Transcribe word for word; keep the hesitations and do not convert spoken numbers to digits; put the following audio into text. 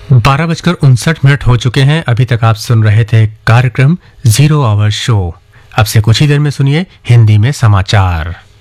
बारह बजकर उनसठ मिनट हो चुके हैं। अभी तक आप सुन रहे थे कार्यक्रम जीरो आवर शो। अब से कुछ ही देर में सुनिए हिंदी में समाचार।